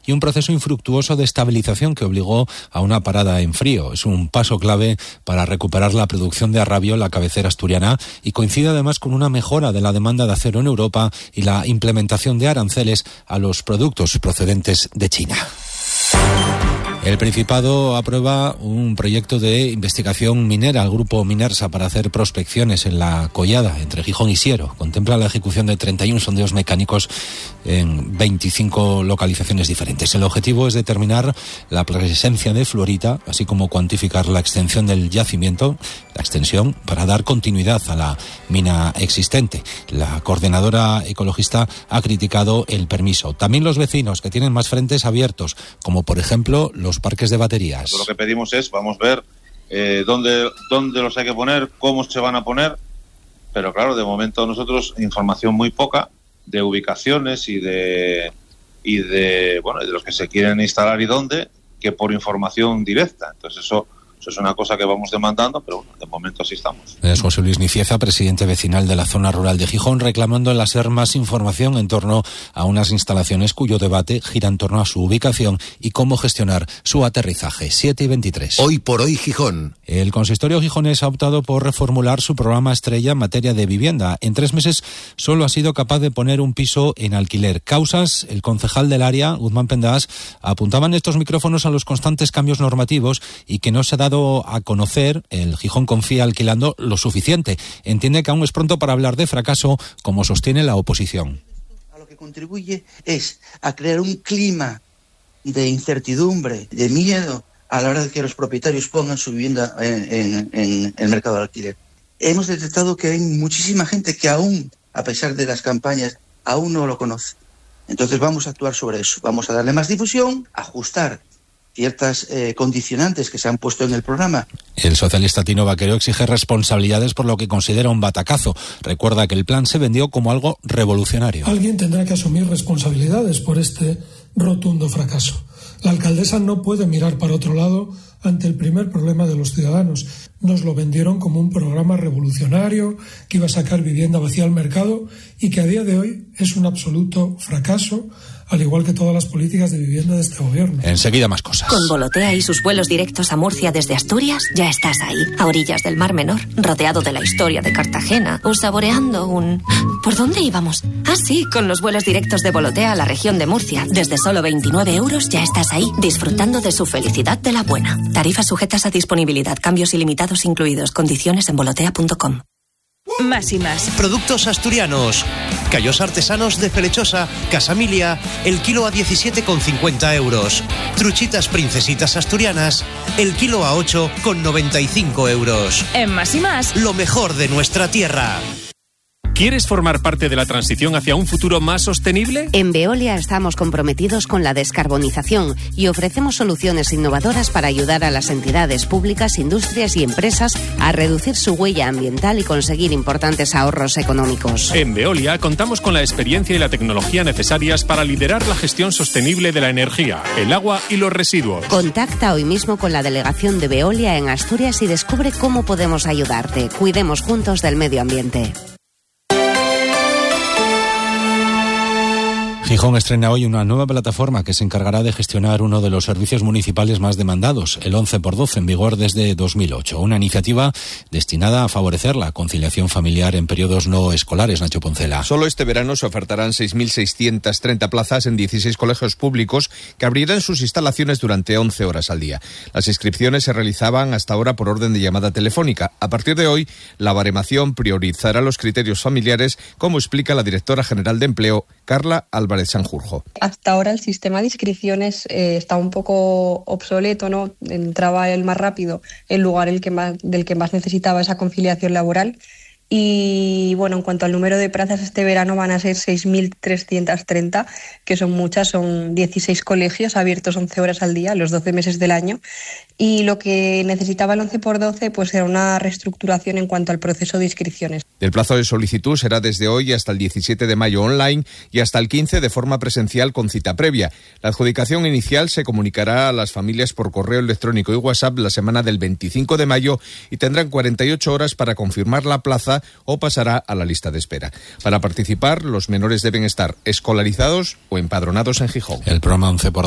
y un proceso infructuoso de estabilización que obligó a una parada en frío. Es un paso clave para recuperar la producción de arrabio en la cabecera asturiana y coincide además con una mejora de la demanda de acero en Europa y la implementación de aranceles a los productos procedentes de China. El Principado aprueba un proyecto de investigación minera al grupo Minersa para hacer prospecciones en la Collada, entre Gijón y Siero. Contempla la ejecución de 31 sondeos mecánicos en 25 localizaciones diferentes. El objetivo es determinar la presencia de fluorita, así como cuantificar la extensión del yacimiento, la extensión, para dar continuidad a la mina existente. La coordinadora ecologista ha criticado el permiso. También los vecinos, que tienen más frentes abiertos, como por ejemplo los parques de baterías. Lo que pedimos es, vamos a ver dónde los hay que poner, cómo se van a poner, pero claro, de momento nosotros información muy poca de ubicaciones y de los que se quieren instalar y dónde, que por información directa. Entonces eso es una cosa que vamos demandando, pero bueno, de momento así estamos. Es José Luis Nicieza, presidente vecinal de la zona rural de Gijón, reclamando en la SER más información en torno a unas instalaciones cuyo debate gira en torno a su ubicación y cómo gestionar su aterrizaje. 7:23. Hoy por hoy Gijón. El consistorio gijonés ha optado por reformular su programa estrella en materia de vivienda. En 3 meses solo ha sido capaz de poner un piso en alquiler. Causas, el concejal del área, Guzmán Pendas, apuntaban estos micrófonos a los constantes cambios normativos y que no se ha dado a conocer. El Gijón confía alquilando lo suficiente. Entiende que aún es pronto para hablar de fracaso, como sostiene la oposición. A lo que contribuye es a crear un clima de incertidumbre, de miedo, a la hora de que los propietarios pongan su vivienda en el mercado de alquiler. Hemos detectado que hay muchísima gente que aún, a pesar de las campañas, aún no lo conoce. Entonces vamos a actuar sobre eso. Vamos a darle más difusión, ajustar ciertas condicionantes que se han puesto en el programa. El socialista Tino Vaquero exige responsabilidades por lo que considera un batacazo. Recuerda que el plan se vendió como algo revolucionario. Alguien tendrá que asumir responsabilidades por este rotundo fracaso. La alcaldesa no puede mirar para otro lado ante el primer problema de los ciudadanos. Nos lo vendieron como un programa revolucionario que iba a sacar vivienda vacía al mercado y que a día de hoy es un absoluto fracaso, al igual que todas las políticas de vivienda de este gobierno. Enseguida más cosas. Con Volotea y sus vuelos directos a Murcia desde Asturias, ya estás ahí, a orillas del Mar Menor, rodeado de la historia de Cartagena, o saboreando un... ¿Por dónde íbamos? Ah, sí, con los vuelos directos de Volotea a la región de Murcia. Desde solo 29 euros ya estás ahí, disfrutando de su felicidad de la buena. Tarifas sujetas a disponibilidad, cambios ilimitados incluidos, condiciones en volotea.com. Más y más. Productos asturianos. Callos artesanos de Felechosa, Casamilia, el kilo a 17,50 euros. Truchitas princesitas asturianas, el kilo a 8,95 euros. En Más y más, lo mejor de nuestra tierra. ¿Quieres formar parte de la transición hacia un futuro más sostenible? En Veolia estamos comprometidos con la descarbonización y ofrecemos soluciones innovadoras para ayudar a las entidades públicas, industrias y empresas a reducir su huella ambiental y conseguir importantes ahorros económicos. En Veolia contamos con la experiencia y la tecnología necesarias para liderar la gestión sostenible de la energía, el agua y los residuos. Contacta hoy mismo con la delegación de Veolia en Asturias y descubre cómo podemos ayudarte. Cuidemos juntos del medio ambiente. Gijón estrena hoy una nueva plataforma que se encargará de gestionar uno de los servicios municipales más demandados, el 11x12, en vigor desde 2008. Una iniciativa destinada a favorecer la conciliación familiar en periodos no escolares, Nacho Poncela. Solo este verano se ofertarán 6.630 plazas en 16 colegios públicos que abrirán sus instalaciones durante 11 horas al día. Las inscripciones se realizaban hasta ahora por orden de llamada telefónica. A partir de hoy, la baremación priorizará los criterios familiares, como explica la directora general de Empleo, Carla Álvarez Sanjurjo. Hasta ahora el sistema de inscripciones está un poco obsoleto, ¿no? Entraba el más rápido en lugar del que más necesitaba esa conciliación laboral. Y bueno, en cuanto al número de plazas, este verano van a ser 6.330, que son muchas, son 16 colegios abiertos 11 horas al día, los 12 meses del año. Y lo que necesitaba el 11x12 pues era una reestructuración en cuanto al proceso de inscripciones. El plazo de solicitud será desde hoy hasta el 17 de mayo online y hasta el 15 de forma presencial con cita previa. La adjudicación inicial se comunicará a las familias por correo electrónico y WhatsApp la semana del 25 de mayo y tendrán 48 horas para confirmar la plaza o pasará a la lista de espera. Para participar, los menores deben estar escolarizados o empadronados en Gijón. El programa 11x12